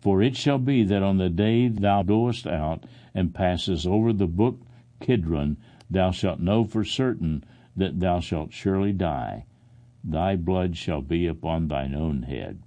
For it shall be that on the day thou goest out and passest over the brook Kidron, thou shalt know for certain that thou shalt surely die. Thy blood shall be upon thine own head.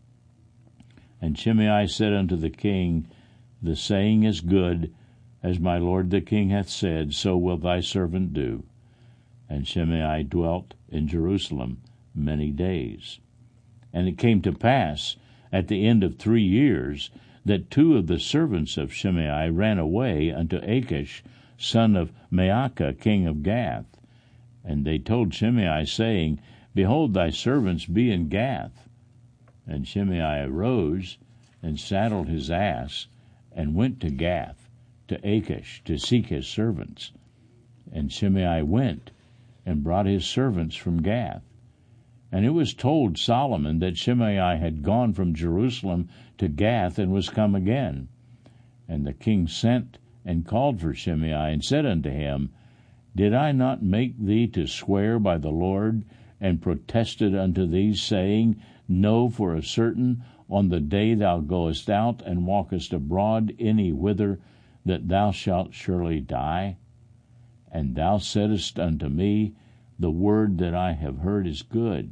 And Shimei said unto the king, The saying is good, as my lord the king hath said, so will thy servant do. And Shimei dwelt in Jerusalem many days. And it came to pass, at the end of 3 years, that 2 of the servants of Shimei ran away unto Achish, son of Maacah, king of Gath. And they told Shimei, saying, Behold, thy servants be in Gath. And Shimei arose and saddled his ass, and went to Gath, to Achish, to seek his servants. And Shimei went and brought his servants from Gath. And it was told Solomon that Shimei had gone from Jerusalem to Gath and was come again. And the king sent and called for Shimei, and said unto him, Did I not make thee to swear by the Lord, and protested unto thee, saying, Know for a certain, on the day thou goest out and walkest abroad any whither, that thou shalt surely die? And thou saidst unto me, The word that I have heard is good.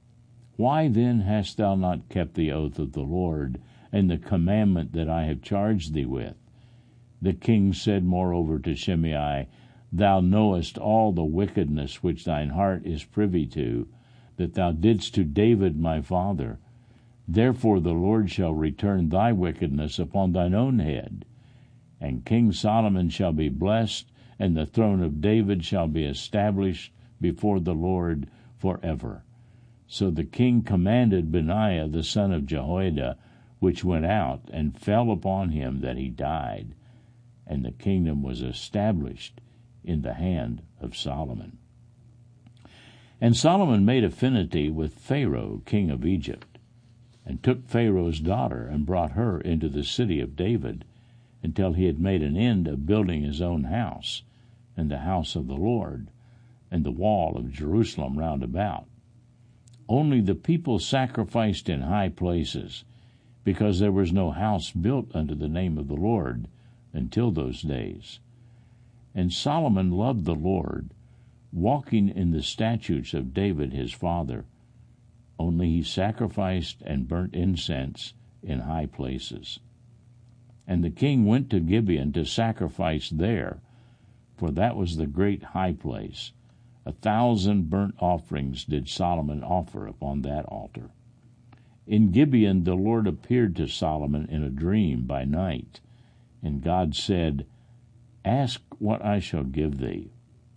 Why then hast thou not kept the oath of the Lord, and the commandment that I have charged thee with? The king said moreover to Shimei, Thou knowest all the wickedness which thine heart is privy to, that thou didst to David my father. Therefore the Lord shall return thy wickedness upon thine own head. And King Solomon shall be blessed, and the throne of David shall be established before the Lord forever. So the king commanded Benaiah the son of Jehoiada, which went out, and fell upon him that he died. And the kingdom was established in the hand of Solomon. And Solomon made affinity with Pharaoh, king of Egypt, and took Pharaoh's daughter, and brought her into the city of David, until he had made an end of building his own house, and the house of the Lord, and the wall of Jerusalem round about. Only the people sacrificed in high places, because there was no house built unto the name of the Lord until those days. And Solomon loved the Lord, walking in the statutes of David his father, only he sacrificed and burnt incense in high places. And the king went to Gibeon to sacrifice there, for that was the great high place. 1,000 burnt offerings did Solomon offer upon that altar. In Gibeon the Lord appeared to Solomon in a dream by night, and God said, Ask what I shall give thee.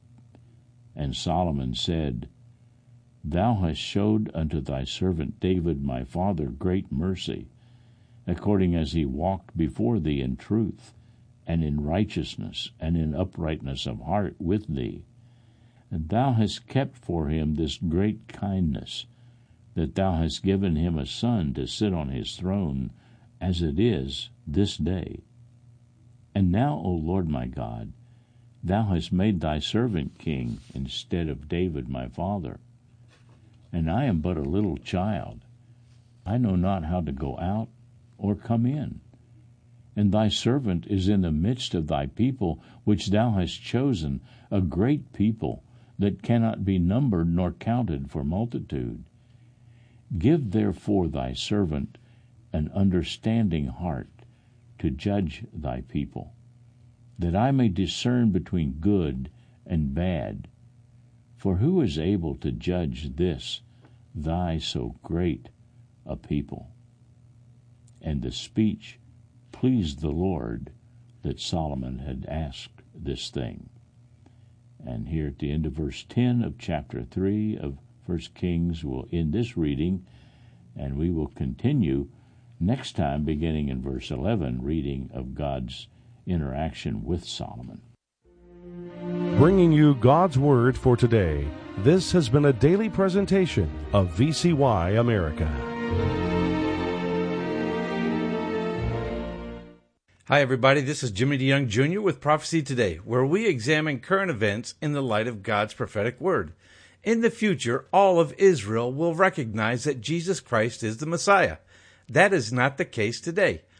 And Solomon said, Thou hast showed unto thy servant David my father great mercy, according as he walked before thee in truth, and in righteousness, and in uprightness of heart with thee. And thou hast kept for him this great kindness, that thou hast given him a son to sit on his throne, as it is this day. And now, O Lord my God, thou hast made thy servant king instead of David my father. And I am but a little child. I know not how to go out or come in. And thy servant is in the midst of thy people, which thou hast chosen, a great people, that cannot be numbered nor counted for multitude. Give therefore thy servant an understanding heart to judge thy people, that I may discern between good and bad. For who is able to judge this, thy so great a people? And the speech pleased the Lord, that Solomon had asked this thing. And here at the end of verse 10 of chapter 3 of 1 Kings, we'll end this reading, and we will continue next time, beginning in verse 11, reading of God's interaction with Solomon. Bringing you God's Word for today, this has been a daily presentation of VCY America. Hi, everybody. This is Jimmy DeYoung Jr. with Prophecy Today, where we examine current events in the light of God's prophetic word. In the future, all of Israel will recognize that Jesus Christ is the Messiah. That is not the case today.